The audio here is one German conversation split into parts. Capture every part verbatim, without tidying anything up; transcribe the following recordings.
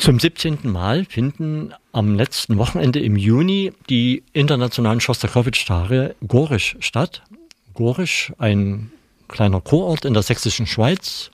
Zum siebzehnten Mal finden am letzten Wochenende im Juni die internationalen Schostakowitsch-Tage Gorisch statt. Gorisch, ein kleiner Kurort in der sächsischen Schweiz,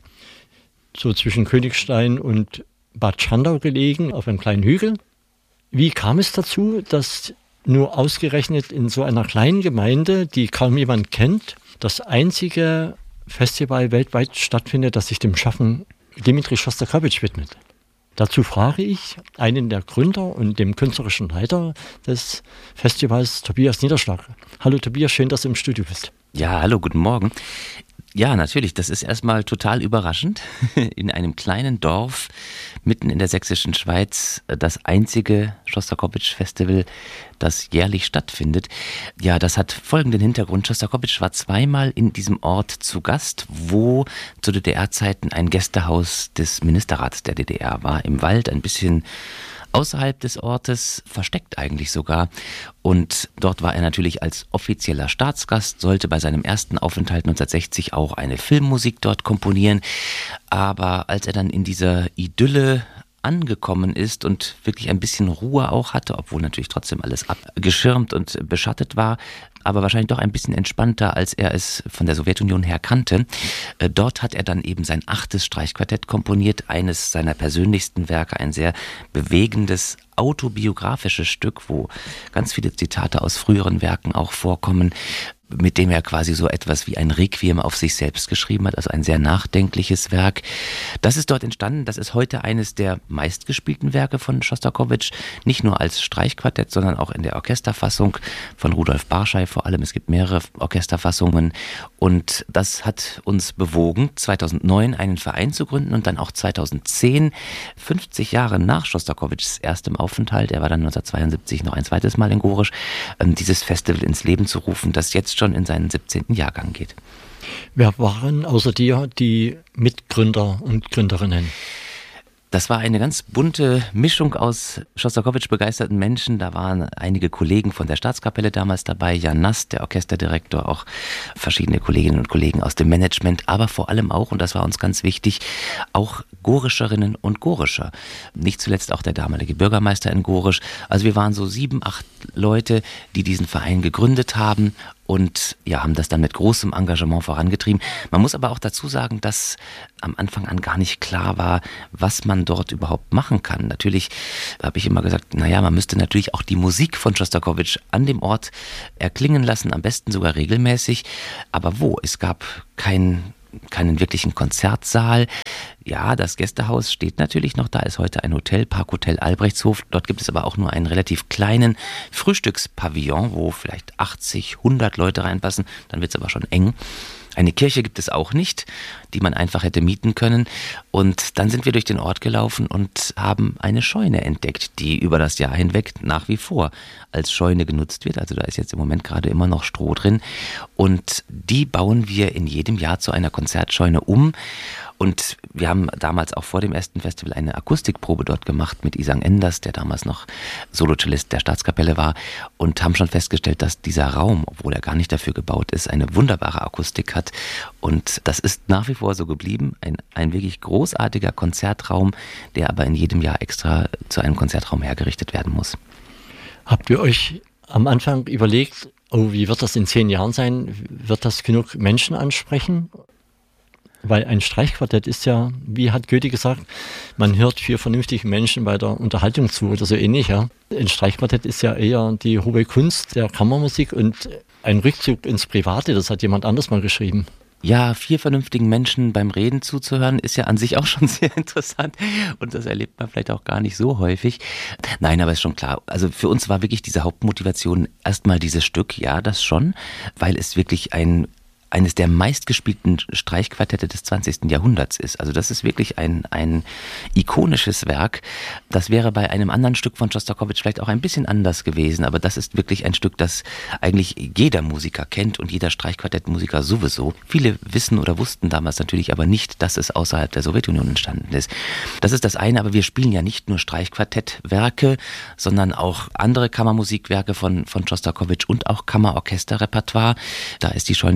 so zwischen Königstein und Bad Schandau gelegen, auf einem kleinen Hügel. Wie kam es dazu, dass nur ausgerechnet in so einer kleinen Gemeinde, die kaum jemand kennt, das einzige Festival weltweit stattfindet, das sich dem Schaffen Dmitri Schostakowitsch widmet? Dazu frage ich einen der Gründer und dem künstlerischen Leiter des Festivals, Tobias Niederschlag. Hallo Tobias, schön, dass du im Studio bist. Ja, hallo, guten Morgen. Ja, natürlich, das ist erstmal total überraschend. In einem kleinen Dorf mitten in der sächsischen Schweiz das einzige Schostakowitsch-Festival, das jährlich stattfindet. Ja, das hat folgenden Hintergrund. Schostakowitsch war zweimal in diesem Ort zu Gast, wo zu D D R-Zeiten ein Gästehaus des Ministerrats der D D R war, im Wald, ein bisschen außerhalb des Ortes, versteckt eigentlich sogar. Und dort war er natürlich als offizieller Staatsgast, sollte bei seinem ersten Aufenthalt neunzehnhundertsechzig auch eine Filmmusik dort komponieren. Aber als er dann in dieser Idylle angekommen ist und wirklich ein bisschen Ruhe auch hatte, obwohl natürlich trotzdem alles abgeschirmt und beschattet war, aber wahrscheinlich doch ein bisschen entspannter, als er es von der Sowjetunion her kannte. Dort hat er dann eben sein achtes Streichquartett komponiert, eines seiner persönlichsten Werke, ein sehr bewegendes, autobiografisches Stück, wo ganz viele Zitate aus früheren Werken auch vorkommen, mit dem er quasi so etwas wie ein Requiem auf sich selbst geschrieben hat, also ein sehr nachdenkliches Werk. Das ist dort entstanden, das ist heute eines der meistgespielten Werke von Schostakowitsch, nicht nur als Streichquartett, sondern auch in der Orchesterfassung von Rudolf Barschei vor allem. Es gibt mehrere Orchesterfassungen und das hat uns bewogen, zweitausendneun einen Verein zu gründen und dann auch zweitausendzehn, fünfzig Jahre nach Schostakowitschs erstem Aufenthalt, er war dann neunzehnhundertzweiundsiebzig noch ein zweites Mal in Gorisch, dieses Festival ins Leben zu rufen, das jetzt schon in seinen siebzehnten Jahrgang geht. Wer waren außer dir die Mitgründer und Gründerinnen? Das war eine ganz bunte Mischung aus Schostakowitsch begeisterten Menschen. Da waren einige Kollegen von der Staatskapelle damals dabei, Jan Nass, der Orchesterdirektor, auch verschiedene Kolleginnen und Kollegen aus dem Management, aber vor allem auch, und das war uns ganz wichtig, auch Gorischerinnen und Gorischer. Nicht zuletzt auch der damalige Bürgermeister in Gorisch. Also wir waren so sieben, acht Leute, die diesen Verein gegründet haben und ja, haben das dann mit großem Engagement vorangetrieben. Man muss aber auch dazu sagen, dass am Anfang an gar nicht klar war, was man dort überhaupt machen kann. Natürlich habe ich immer gesagt, naja, man müsste natürlich auch die Musik von Schostakowitsch an dem Ort erklingen lassen, am besten sogar regelmäßig. Aber wo? Es gab kein keinen wirklichen Konzertsaal. Ja, das Gästehaus steht natürlich noch da, ist heute ein Hotel, Parkhotel Albrechtshof. Dort gibt es aber auch nur einen relativ kleinen Frühstückspavillon, wo vielleicht achtzig, hundert Leute reinpassen. Dann wird es aber schon eng. Eine Kirche gibt es auch nicht, die man einfach hätte mieten können. Und dann sind wir durch den Ort gelaufen und haben eine Scheune entdeckt, die über das Jahr hinweg nach wie vor als Scheune genutzt wird. Also da ist jetzt im Moment gerade immer noch Stroh drin. Und die bauen wir in jedem Jahr zu einer Konzertscheune um. Und wir haben damals auch vor dem ersten Festival eine Akustikprobe dort gemacht mit Isang Enders, der damals noch Solocellist der Staatskapelle war, und haben schon festgestellt, dass dieser Raum, obwohl er gar nicht dafür gebaut ist, eine wunderbare Akustik hat. Und das ist nach wie vor so geblieben. Ein, ein wirklich großartiger Konzertraum, der aber in jedem Jahr extra zu einem Konzertraum hergerichtet werden muss. Habt ihr euch am Anfang überlegt, oh, wie wird das in zehn Jahren sein? Wird das genug Menschen ansprechen? Weil ein Streichquartett ist ja, wie hat Goethe gesagt, man hört vier vernünftige Menschen bei der Unterhaltung zu oder so ähnlich. Ja. Ein Streichquartett ist ja eher die hohe Kunst der Kammermusik und ein Rückzug ins Private, das hat jemand anders mal geschrieben. Ja, vier vernünftigen Menschen beim Reden zuzuhören, ist ja an sich auch schon sehr interessant und das erlebt man vielleicht auch gar nicht so häufig. Nein, aber ist schon klar. Also für uns war wirklich diese Hauptmotivation erstmal dieses Stück, ja, das schon, weil es wirklich ein eines der meistgespielten Streichquartette des zwanzigsten Jahrhunderts ist. Also das ist wirklich ein, ein ikonisches Werk. Das wäre bei einem anderen Stück von Schostakowitsch vielleicht auch ein bisschen anders gewesen, aber das ist wirklich ein Stück, das eigentlich jeder Musiker kennt und jeder Streichquartettmusiker sowieso. Viele wissen oder wussten damals natürlich aber nicht, dass es außerhalb der Sowjetunion entstanden ist. Das ist das eine, aber wir spielen ja nicht nur Streichquartettwerke, sondern auch andere Kammermusikwerke von, von Schostakowitsch und auch Kammerorchesterrepertoire. Da ist die Scheune Gott sei Dank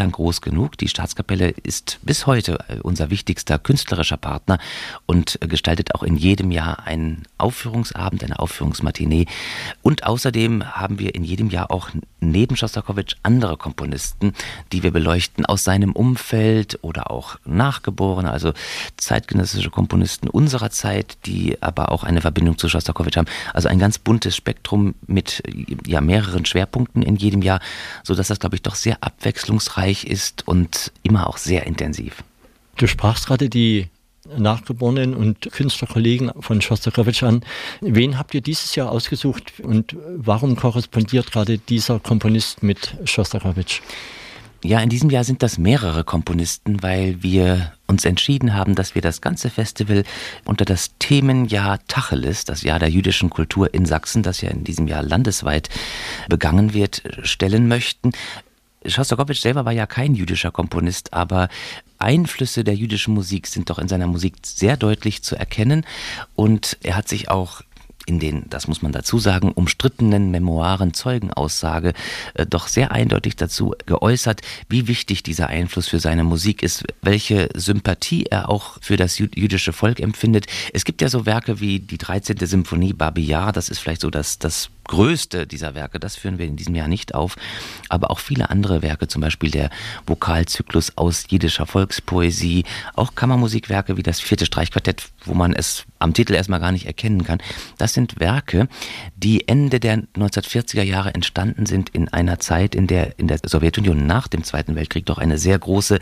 insofern groß genug. Die Staatskapelle ist bis heute unser wichtigster künstlerischer Partner und gestaltet auch in jedem Jahr einen Aufführungsabend, eine Aufführungsmatinee. Und außerdem haben wir in jedem Jahr auch neben Schostakowitsch andere Komponisten, die wir beleuchten aus seinem Umfeld oder auch Nachgeborene, also zeitgenössische Komponisten unserer Zeit, die aber auch eine Verbindung zu Schostakowitsch haben. Also ein ganz buntes Spektrum mit ja, mehreren Schwerpunkten in jedem Jahr, sodass das, glaube ich, doch sehr abwechslungsreich ist und immer auch sehr intensiv. Du sprachst gerade die Nachgeborenen und Künstlerkollegen von Schostakowitsch an. Wen habt ihr dieses Jahr ausgesucht und warum korrespondiert gerade dieser Komponist mit Schostakowitsch? Ja, in diesem Jahr sind das mehrere Komponisten, weil wir uns entschieden haben, dass wir das ganze Festival unter das Themenjahr Tacheles, das Jahr der jüdischen Kultur in Sachsen, das ja in diesem Jahr landesweit begangen wird, stellen möchten. Schostakowitsch selber war ja kein jüdischer Komponist, aber Einflüsse der jüdischen Musik sind doch in seiner Musik sehr deutlich zu erkennen und er hat sich auch in den, das muss man dazu sagen, umstrittenen Memoiren Zeugenaussage äh, doch sehr eindeutig dazu geäußert, wie wichtig dieser Einfluss für seine Musik ist, welche Sympathie er auch für das jü- jüdische Volk empfindet. Es gibt ja so Werke wie die dreizehnte Symphonie Babi Yar, das ist vielleicht so das, das größte dieser Werke, das führen wir in diesem Jahr nicht auf, aber auch viele andere Werke, zum Beispiel der Vokalzyklus aus jiddischer Volkspoesie, auch Kammermusikwerke wie das vierte Streichquartett, wo man es am Titel erstmal gar nicht erkennen kann. Das sind Werke, die Ende der neunzehnhundertvierziger Jahre entstanden sind in einer Zeit, in der in der Sowjetunion nach dem Zweiten Weltkrieg doch eine sehr große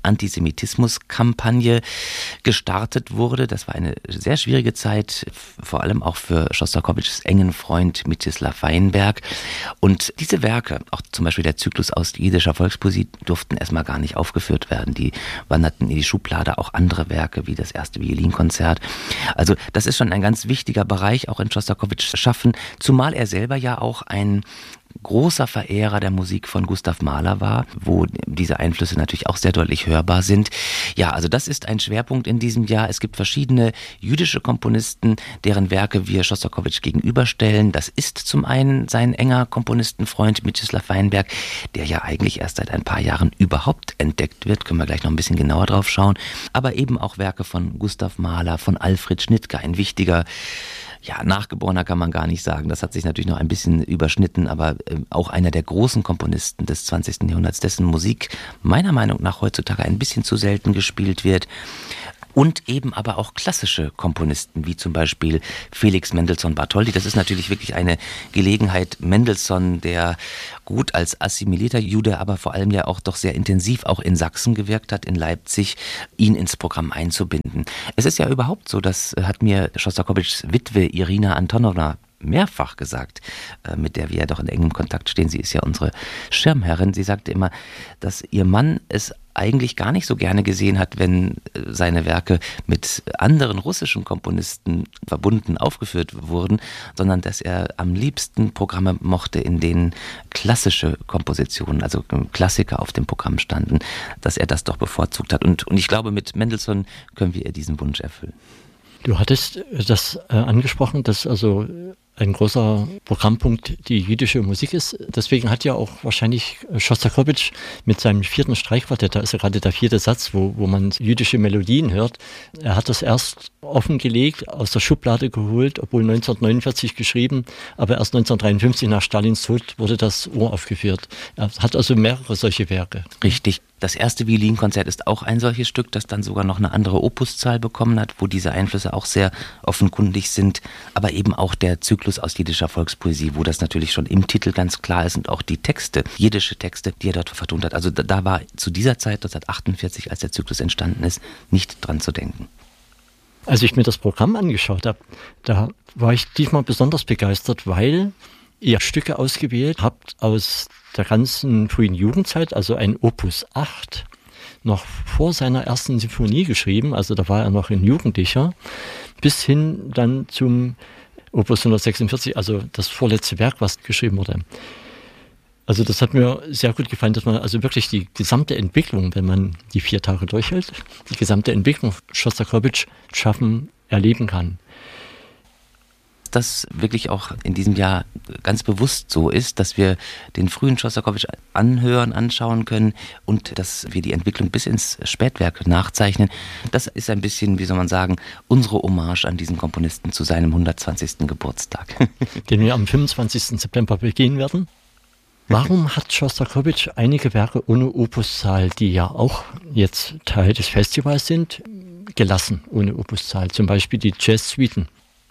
Antisemitismuskampagne gestartet wurde. Das war eine sehr schwierige Zeit, vor allem auch für Schostakowitschs engen Freund Mstislav Weinberg. Und diese Werke, auch zum Beispiel der Zyklus aus jiddischer Volkspoesie, durften erstmal gar nicht aufgeführt werden. Die wanderten in die Schublade, auch andere Werke wie das erste Violinkonzert. Also das ist schon ein ganz wichtiger Bereich, auch in Schostakowitschs Schaffen, zumal er selber ja auch ein großer Verehrer der Musik von Gustav Mahler war, wo diese Einflüsse natürlich auch sehr deutlich hörbar sind. Ja, also das ist ein Schwerpunkt in diesem Jahr. Es gibt verschiedene jüdische Komponisten, deren Werke wir Schostakowitsch gegenüberstellen. Das ist zum einen sein enger Komponistenfreund Mstislav Weinberg, der ja eigentlich erst seit ein paar Jahren überhaupt entdeckt wird. Können wir gleich noch ein bisschen genauer drauf schauen. Aber eben auch Werke von Gustav Mahler, von Alfred Schnittke, ein wichtiger Ja, Nachgeborener kann man gar nicht sagen. Das hat sich natürlich noch ein bisschen überschnitten, aber äh, auch einer der großen Komponisten des zwanzigsten Jahrhunderts, dessen Musik meiner Meinung nach heutzutage ein bisschen zu selten gespielt wird. Und eben aber auch klassische Komponisten, wie zum Beispiel Felix Mendelssohn Bartholdy. Das ist natürlich wirklich eine Gelegenheit, Mendelssohn, der gut als assimilierter Jude, aber vor allem ja auch doch sehr intensiv auch in Sachsen gewirkt hat, in Leipzig, ihn ins Programm einzubinden. Es ist ja überhaupt so, das hat mir Schostakowitschs Witwe Irina Antonowna mehrfach gesagt, mit der wir ja doch in engem Kontakt stehen. Sie ist ja unsere Schirmherrin. Sie sagte immer, dass ihr Mann es eigentlich gar nicht so gerne gesehen hat, wenn seine Werke mit anderen russischen Komponisten verbunden aufgeführt wurden, sondern dass er am liebsten Programme mochte, in denen klassische Kompositionen, also Klassiker auf dem Programm standen, dass er das doch bevorzugt hat. Und, und ich glaube, mit Mendelssohn können wir ihr diesen Wunsch erfüllen. Du hattest das äh, angesprochen, dass also ein großer Programmpunkt die jüdische Musik ist. Deswegen hat ja auch wahrscheinlich Schostakowitsch mit seinem vierten Streichquartett, da ist ja gerade der vierte Satz, wo, wo man jüdische Melodien hört, er hat das erst offengelegt, aus der Schublade geholt, obwohl neunzehnhundertneunundvierzig geschrieben, aber erst neunzehnhundertdreiundfünfzig nach Stalins Tod wurde das uraufgeführt. Er hat also mehrere solche Werke. Richtig. Das erste Violinkonzert ist auch ein solches Stück, das dann sogar noch eine andere Opuszahl bekommen hat, wo diese Einflüsse auch sehr offenkundig sind, aber eben auch der Zyklus aus jiddischer Volkspoesie, wo das natürlich schon im Titel ganz klar ist und auch die Texte, jiddische Texte, die er dort vertont hat. Also da, da war zu dieser Zeit, neunzehnhundertachtundvierzig, als der Zyklus entstanden ist, nicht dran zu denken. Als ich mir das Programm angeschaut habe, da war ich diesmal besonders begeistert, weil ihr Stücke ausgewählt habt aus der ganzen frühen Jugendzeit, also ein Opus acht, noch vor seiner ersten Sinfonie geschrieben, also da war er noch ein Jugendlicher, bis hin dann zum Opus hundertsechsundvierzig, also das vorletzte Werk, was geschrieben wurde. Also das hat mir sehr gut gefallen, dass man also wirklich die gesamte Entwicklung, wenn man die vier Tage durchhält, die gesamte Entwicklung Schostakowitsch schaffen, erleben kann. das wirklich auch in diesem Jahr ganz bewusst so ist, dass wir den frühen Schostakowitsch anhören, anschauen können und dass wir die Entwicklung bis ins Spätwerk nachzeichnen. Das ist ein bisschen, wie soll man sagen, unsere Hommage an diesen Komponisten zu seinem hundertzwanzigsten Geburtstag. Den wir am fünfundzwanzigsten September begehen werden. Warum hat Schostakowitsch einige Werke ohne Opuszahl, die ja auch jetzt Teil des Festivals sind, gelassen ohne Opuszahl? Zum Beispiel die Jazz-Suiten.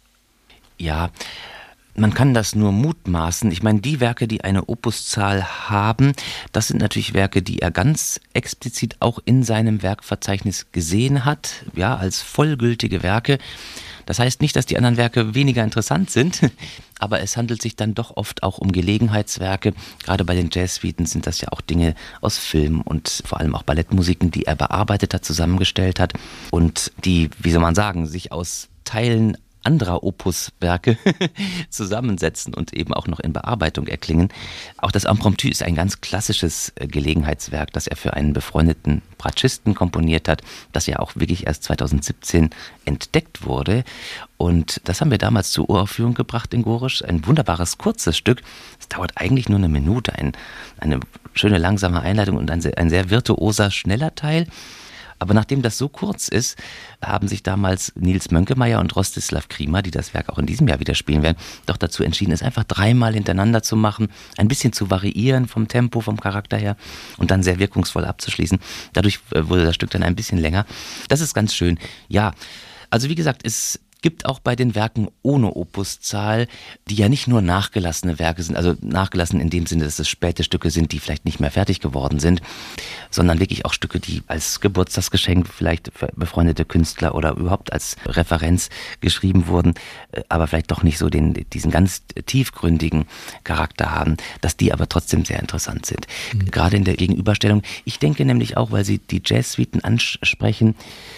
Ja, man kann das nur mutmaßen. Ich meine, die Werke, die eine Opuszahl haben, das sind natürlich Werke, die er ganz explizit auch in seinem Werkverzeichnis gesehen hat, ja, als vollgültige Werke. Das heißt nicht, dass die anderen Werke weniger interessant sind, aber es handelt sich dann doch oft auch um Gelegenheitswerke. Gerade bei den Jazz-Suiten sind das ja auch Dinge aus Film und vor allem auch Ballettmusiken, die er bearbeitet hat, zusammengestellt hat und die, wie soll man sagen, sich aus Teilen anderer Opuswerke zusammensetzen und eben auch noch in Bearbeitung erklingen. Auch das Impromptu ist ein ganz klassisches Gelegenheitswerk, das er für einen befreundeten Bratschisten komponiert hat, das ja auch wirklich erst zweitausendsiebzehn entdeckt wurde. Und das haben wir damals zur Uraufführung gebracht in Gorisch. Ein wunderbares, kurzes Stück. Es dauert eigentlich nur eine Minute. Ein, eine schöne, langsame Einleitung und ein sehr, ein sehr virtuoser, schneller Teil. Aber nachdem das so kurz ist, haben sich damals Nils Mönkemeyer und Rostislav Krima, die das Werk auch in diesem Jahr wieder spielen werden, doch dazu entschieden, es einfach dreimal hintereinander zu machen, ein bisschen zu variieren vom Tempo, vom Charakter her und dann sehr wirkungsvoll abzuschließen. Dadurch wurde das Stück dann ein bisschen länger. Das ist ganz schön. Ja, also wie gesagt, es gibt auch bei den Werken ohne Opuszahl, die ja nicht nur nachgelassene Werke sind, also nachgelassen in dem Sinne, dass es späte Stücke sind, die vielleicht nicht mehr fertig geworden sind, sondern wirklich auch Stücke, die als Geburtstagsgeschenk vielleicht für befreundete Künstler oder überhaupt als Referenz geschrieben wurden, aber vielleicht doch nicht so den, diesen ganz tiefgründigen Charakter haben, dass die aber trotzdem sehr interessant sind. Mhm. Gerade in der Gegenüberstellung. Ich denke nämlich auch, weil Sie die Jazz-Suiten ansprechen,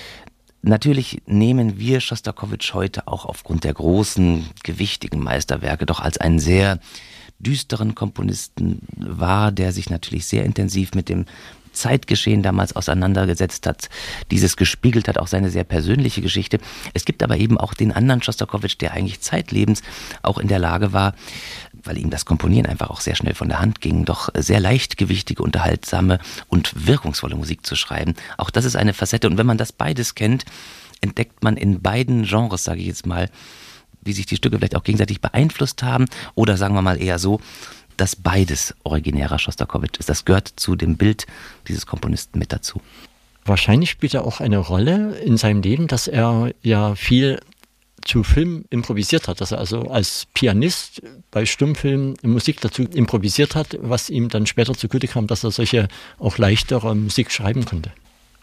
natürlich nehmen wir Schostakowitsch heute auch aufgrund der großen, gewichtigen Meisterwerke doch als einen sehr düsteren Komponisten wahr, der sich natürlich sehr intensiv mit dem Zeitgeschehen damals auseinandergesetzt hat, dieses gespiegelt hat, auch seine sehr persönliche Geschichte. Es gibt aber eben auch den anderen Schostakowitsch, der eigentlich zeitlebens auch in der Lage war, weil ihm das Komponieren einfach auch sehr schnell von der Hand ging, doch sehr leichtgewichtige, unterhaltsame und wirkungsvolle Musik zu schreiben. Auch das ist eine Facette und wenn man das beides kennt, entdeckt man in beiden Genres, sage ich jetzt mal, wie sich die Stücke vielleicht auch gegenseitig beeinflusst haben oder sagen wir mal eher so, dass beides originärer Schostakowitsch ist. Das gehört zu dem Bild dieses Komponisten mit dazu. Wahrscheinlich spielt er auch eine Rolle in seinem Leben, dass er ja viel zu Film improvisiert hat, dass er also als Pianist bei Stummfilmen Musik dazu improvisiert hat, was ihm dann später zugute kam, dass er solche auch leichtere Musik schreiben konnte.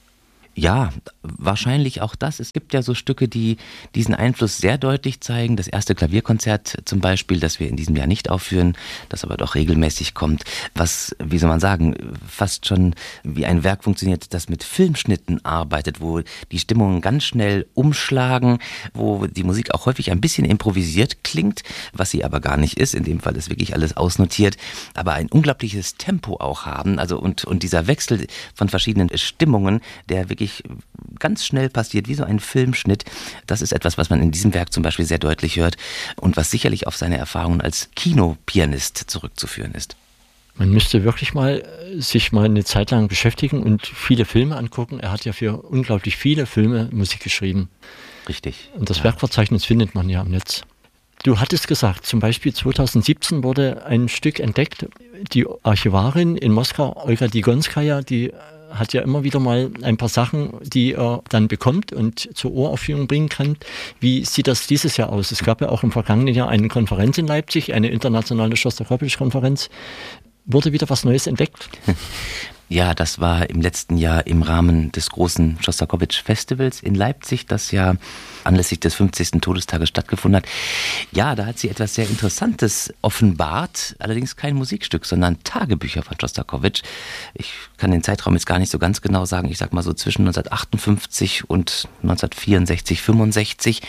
Ja, wahrscheinlich auch das. Es gibt ja so Stücke, die diesen Einfluss sehr deutlich zeigen. Das erste Klavierkonzert zum Beispiel, das wir in diesem Jahr nicht aufführen, das aber doch regelmäßig kommt, was, wie soll man sagen, fast schon wie ein Werk funktioniert, das mit Filmschnitten arbeitet, wo die Stimmungen ganz schnell umschlagen, wo die Musik auch häufig ein bisschen improvisiert klingt, was sie aber gar nicht ist. In dem Fall ist wirklich alles ausnotiert, aber ein unglaubliches Tempo auch haben. Also und, und dieser Wechsel von verschiedenen Stimmungen, der wirklich ganz schnell passiert, wie so ein Filmschnitt. Das ist etwas, was man in diesem Werk zum Beispiel sehr deutlich hört und was sicherlich auf seine Erfahrungen als Kinopianist zurückzuführen ist. Man müsste wirklich mal sich mal eine Zeit lang beschäftigen und viele Filme angucken. Er hat ja für unglaublich viele Filme Musik geschrieben. Richtig. Und das ja. Werkverzeichnis findet man ja im Netz. Du hattest gesagt, zum Beispiel zweitausendsiebzehn wurde ein Stück entdeckt. Die Archivarin in Moskau, Olga Digonskaja, die hat ja immer wieder mal ein paar Sachen, die er dann bekommt und zur Uraufführung bringen kann. Wie sieht das dieses Jahr aus? Es gab ja auch im vergangenen Jahr eine Konferenz in Leipzig, eine internationale Schostakowitsch-Konferenz. Wurde wieder was Neues entdeckt? Ja, das war im letzten Jahr im Rahmen des großen Schostakowitsch-Festivals in Leipzig, das ja anlässlich des fünfzigsten Todestages stattgefunden hat. Ja, da hat sie etwas sehr Interessantes offenbart, allerdings kein Musikstück, sondern Tagebücher von Schostakowitsch. Ich kann den Zeitraum jetzt gar nicht so ganz genau sagen, ich sag mal so zwischen neunzehnhundertachtundfünfzig und neunzehnhundertvierundsechzig, fünfundsechzig,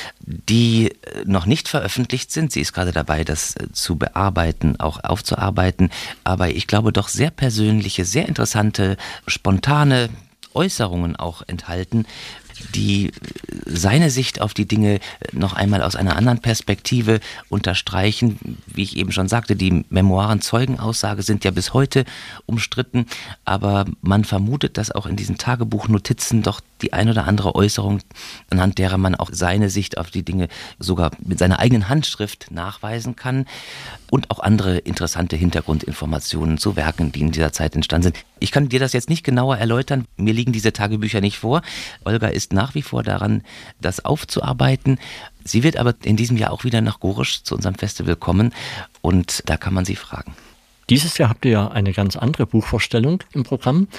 die noch nicht veröffentlicht sind. Sie ist gerade dabei, das zu bearbeiten, auch aufzuarbeiten, aber ich glaube doch sehr persönliche, sehr interessante, spontane Äußerungen auch enthalten, die seine Sicht auf die Dinge noch einmal aus einer anderen Perspektive unterstreichen. Wie ich eben schon sagte, die Memoiren-Zeugenaussage sind ja bis heute umstritten, aber man vermutet, dass auch in diesen Tagebuchnotizen doch die ein oder andere Äußerung, anhand derer man auch seine Sicht auf die Dinge sogar mit seiner eigenen Handschrift nachweisen kann und auch andere interessante Hintergrundinformationen zu Werken, die in dieser Zeit entstanden sind. Ich kann dir das jetzt nicht genauer erläutern, mir liegen diese Tagebücher nicht vor. Olga ist nach wie vor daran, das aufzuarbeiten. Sie wird aber in diesem Jahr auch wieder nach Gorisch zu unserem Festival kommen und da kann man sie fragen. Dieses Jahr habt ihr ja eine ganz andere Buchvorstellung im Programm.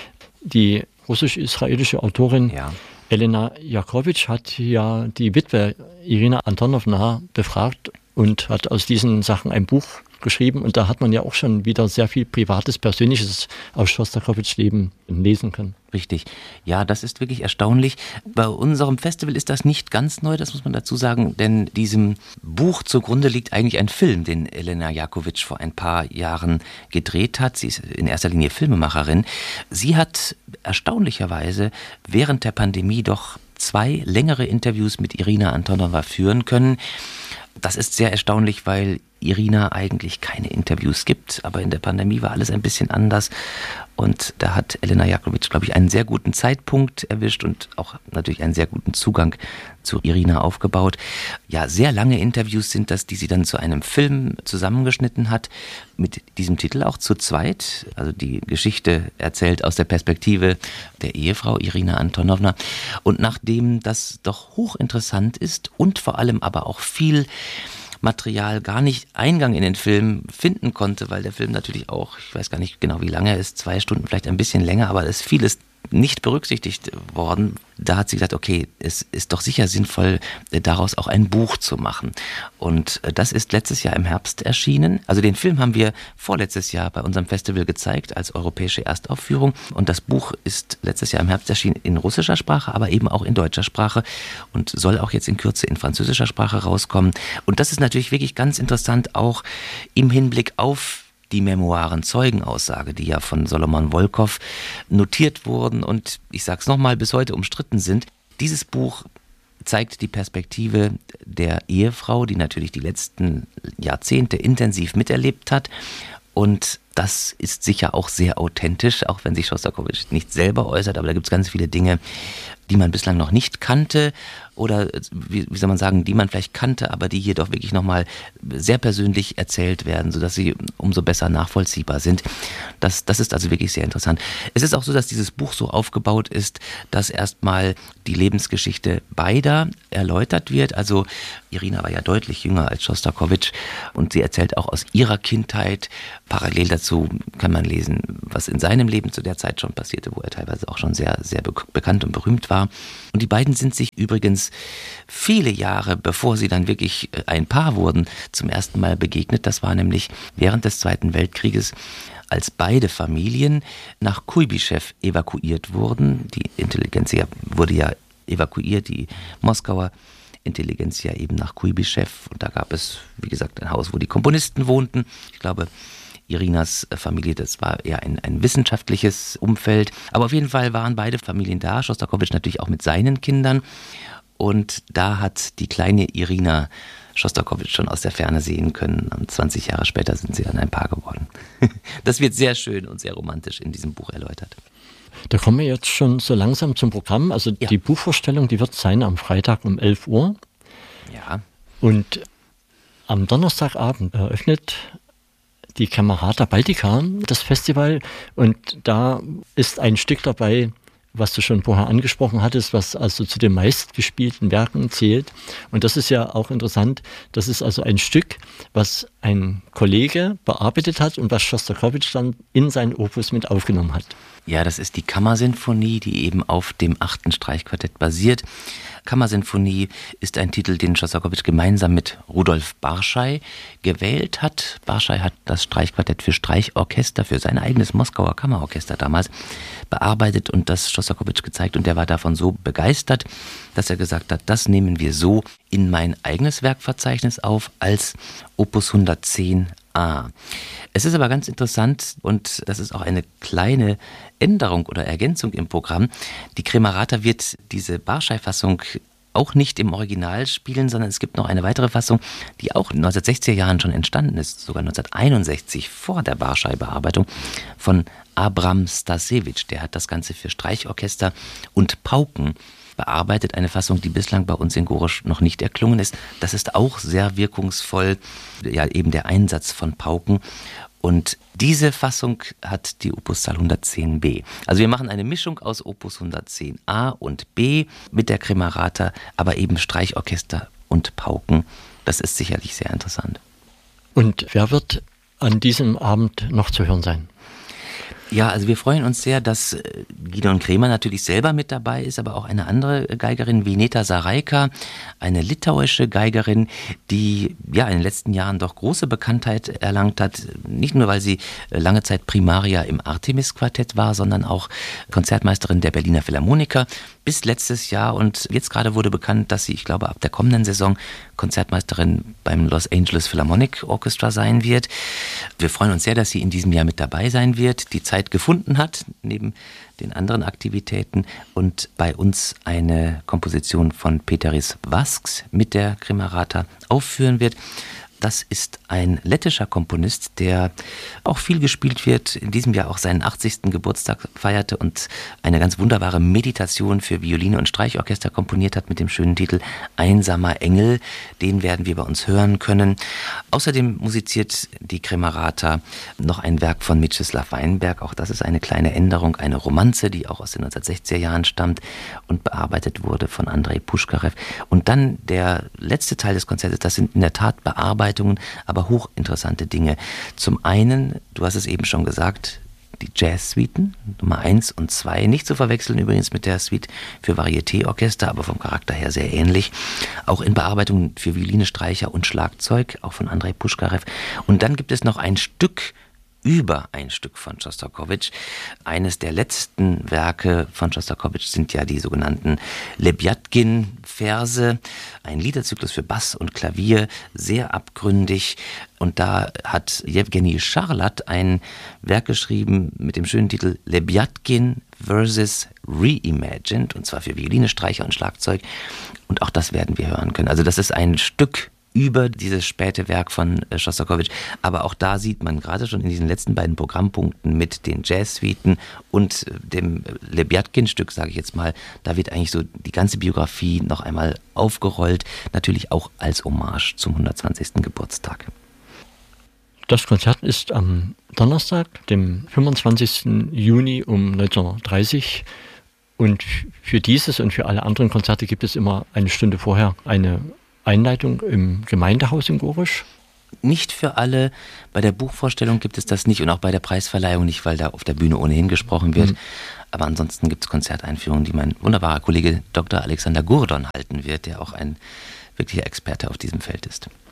Die russisch-israelische Autorin ja. Elena Jakowitsch hat ja die Witwe Irina Antonowna befragt und hat aus diesen Sachen ein Buch geschrieben. Und da hat man ja auch schon wieder sehr viel Privates, Persönliches aus Schostakowitschs Leben lesen können. Richtig. Ja, das ist wirklich erstaunlich. Bei unserem Festival ist das nicht ganz neu, das muss man dazu sagen, denn diesem Buch zugrunde liegt eigentlich ein Film, den Elena Jakowitsch vor ein paar Jahren gedreht hat. Sie ist in erster Linie Filmemacherin. Sie hat erstaunlicherweise während der Pandemie doch zwei längere Interviews mit Irina Antonowna führen können. Das ist sehr erstaunlich, weil Irina eigentlich keine Interviews gibt, aber in der Pandemie war alles ein bisschen anders und da hat Elena Jakowitsch, glaube ich, einen sehr guten Zeitpunkt erwischt und auch natürlich einen sehr guten Zugang zu Irina aufgebaut. Ja, sehr lange Interviews sind das, die sie dann zu einem Film zusammengeschnitten hat, mit diesem Titel auch zu zweit, also die Geschichte erzählt aus der Perspektive der Ehefrau Irina Antonowna. Und nachdem das doch hochinteressant ist und vor allem aber auch viel Material gar nicht Eingang in den Film finden konnte, weil der Film natürlich auch, ich weiß gar nicht genau wie lange er ist, zwei Stunden, vielleicht ein bisschen länger, aber es ist vieles nicht berücksichtigt worden. Da hat sie gesagt, okay, es ist doch sicher sinnvoll, daraus auch ein Buch zu machen. Und das ist letztes Jahr im Herbst erschienen. Also den Film haben wir vorletztes Jahr bei unserem Festival gezeigt als europäische Erstaufführung. Und das Buch ist letztes Jahr im Herbst erschienen in russischer Sprache, aber eben auch in deutscher Sprache und soll auch jetzt in Kürze in französischer Sprache rauskommen. Und das ist natürlich wirklich ganz interessant, auch im Hinblick auf die Memoiren-Zeugenaussage, die ja von Solomon Volkow notiert wurden und, ich sage es nochmal, bis heute umstritten sind. Dieses Buch zeigt die Perspektive der Ehefrau, die natürlich die letzten Jahrzehnte intensiv miterlebt hat. Und das ist sicher auch sehr authentisch, auch wenn sich Schostakowitsch nicht selber äußert, aber da gibt es ganz viele Dinge, die man bislang noch nicht kannte oder wie, wie soll man sagen, die man vielleicht kannte, aber die hier doch wirklich nochmal sehr persönlich erzählt werden, sodass sie umso besser nachvollziehbar sind. Das, das ist also wirklich sehr interessant. Es ist auch so, dass dieses Buch so aufgebaut ist, dass erstmal die Lebensgeschichte beider erläutert wird. Also Irina war ja deutlich jünger als Schostakowitsch und sie erzählt auch aus ihrer Kindheit. Parallel dazu kann man lesen, was in seinem Leben zu der Zeit schon passierte, wo er teilweise auch schon sehr, sehr be- bekannt und berühmt war. Und die beiden sind sich übrigens viele Jahre, bevor sie dann wirklich ein Paar wurden, zum ersten Mal begegnet. Das war nämlich während des Zweiten Weltkrieges, als beide Familien nach Kuibyschew evakuiert wurden. Die Intelligenzia wurde ja evakuiert, die Moskauer Intelligenzia eben nach Kuibyschew. Und da gab es, wie gesagt, ein Haus, wo die Komponisten wohnten. Ich glaube, Irinas Familie, das war eher ein, ein wissenschaftliches Umfeld. Aber auf jeden Fall waren beide Familien da. Schostakowitsch natürlich auch mit seinen Kindern. Und da hat die kleine Irina Schostakowitsch schon aus der Ferne sehen können. Und zwanzig Jahre später sind sie dann ein Paar geworden. Das wird sehr schön und sehr romantisch in diesem Buch erläutert. Da kommen wir jetzt schon so langsam zum Programm. Also ja. Die Buchvorstellung, die wird sein am Freitag um elf Uhr. Ja. Und am Donnerstagabend eröffnet die Camerata Baltica das Festival. Und da ist ein Stück dabei, was du schon vorher angesprochen hattest, was also zu den meistgespielten Werken zählt. Und das ist ja auch interessant. Das ist also ein Stück, was ein Kollege bearbeitet hat und was Schostakowitsch dann in sein Opus mit aufgenommen hat. Ja, das ist die Kammersinfonie, die eben auf dem achten Streichquartett basiert. Kammersinfonie ist ein Titel, den Schostakowitsch gemeinsam mit Rudolf Barschai gewählt hat. Barschai hat das Streichquartett für Streichorchester, für sein eigenes Moskauer Kammerorchester damals bearbeitet und das Schostakowitsch gezeigt. Und der war davon so begeistert, dass er gesagt hat, das nehmen wir so in mein eigenes Werkverzeichnis auf als Opus hundertzehn A. Es ist aber ganz interessant und das ist auch eine kleine Änderung oder Ergänzung im Programm. Die Kremerata wird diese Barschei-Fassung auch nicht im Original spielen, sondern es gibt noch eine weitere Fassung, die auch in den neunzehnhundertsechziger Jahren schon entstanden ist, sogar neunzehnhunderteinundsechzig vor der Barschei-Bearbeitung von Abram Stasewitsch. Der hat das Ganze für Streichorchester und Pauken bearbeitet, eine Fassung, die bislang bei uns in Gorisch noch nicht erklungen ist. Das ist auch sehr wirkungsvoll, ja eben der Einsatz von Pauken. Und diese Fassung hat die Opuszahl hundertzehn b. Also wir machen eine Mischung aus Opus hundertzehn a und b mit der Kremerata, aber eben Streichorchester und Pauken. Das ist sicherlich sehr interessant. Und wer wird an diesem Abend noch zu hören sein? Ja, also wir freuen uns sehr, dass Gideon Kremer natürlich selber mit dabei ist, aber auch eine andere Geigerin, Vineta Saraika, eine litauische Geigerin, die ja in den letzten Jahren doch große Bekanntheit erlangt hat. Nicht nur, weil sie lange Zeit Primaria im Artemis-Quartett war, sondern auch Konzertmeisterin der Berliner Philharmoniker bis letztes Jahr. Und jetzt gerade wurde bekannt, dass sie, ich glaube, ab der kommenden Saison Konzertmeisterin beim Los Angeles Philharmonic Orchestra sein wird. Wir freuen uns sehr, dass sie in diesem Jahr mit dabei sein wird, die Zeit gefunden hat, neben den anderen Aktivitäten, und bei uns eine Komposition von Peteris Vasks mit der Kremerata aufführen wird. Das ist ein lettischer Komponist, der auch viel gespielt wird, in diesem Jahr auch seinen achtzigsten Geburtstag feierte und eine ganz wunderbare Meditation für Violine und Streichorchester komponiert hat mit dem schönen Titel Einsamer Engel. Den werden wir bei uns hören können. Außerdem musiziert die Kremerata noch ein Werk von Mieczysław Weinberg. Auch das ist eine kleine Änderung, eine Romanze, die auch aus den neunzehnhundertsechziger Jahren stammt und bearbeitet wurde von Andrei Puschkarew. Und dann der letzte Teil des Konzertes, das sind in der Tat Bearbeitungen, aber hochinteressante Dinge. Zum einen, du hast es eben schon gesagt, die Jazz-Suiten, Nummer eins und zwei, nicht zu verwechseln übrigens mit der Suite für Varieté-Orchester, aber vom Charakter her sehr ähnlich. Auch in Bearbeitung für Violine, Streicher und Schlagzeug, auch von Andrei Puschkarew. Und dann gibt es noch ein Stück über ein Stück von Schostakowitsch. Eines der letzten Werke von Schostakowitsch sind ja die sogenannten Lebiatkin-Verse, ein Liederzyklus für Bass und Klavier, sehr abgründig. Und da hat Jewgeni Scharlat ein Werk geschrieben mit dem schönen Titel Lebiatkin Verses Reimagined, und zwar für Violine, Streicher und Schlagzeug. Und auch das werden wir hören können. Also das ist ein Stück über dieses späte Werk von Schostakowitsch. Aber auch da sieht man gerade schon in diesen letzten beiden Programmpunkten mit den Jazz-Suiten und dem Lebiatkin-Stück, sage ich jetzt mal, da wird eigentlich so die ganze Biografie noch einmal aufgerollt, natürlich auch als Hommage zum hundertzwanzigsten Geburtstag. Das Konzert ist am Donnerstag, dem fünfundzwanzigsten Juni um neunzehn Uhr dreißig. Und für dieses und für alle anderen Konzerte gibt es immer eine Stunde vorher eine Einleitung im Gemeindehaus in Gorisch? Nicht für alle. Bei der Buchvorstellung gibt es das nicht und auch bei der Preisverleihung nicht, weil da auf der Bühne ohnehin gesprochen wird. Mhm. Aber ansonsten gibt es Konzerteinführungen, die mein wunderbarer Kollege Doktor Alexander Gurdon halten wird, der auch ein wirklicher Experte auf diesem Feld ist.